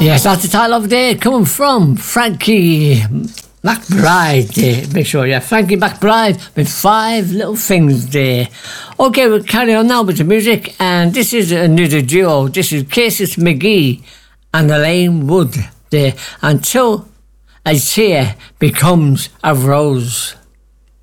Yes, that's the title of the day, coming from Frankie McBride. Make sure, yeah, Frankie McBride with Five Little Things Day. Okay, we'll carry on now with the music, and this is another duo. This is Cases McGee and Elaine Wood Day, until a tear becomes a rose.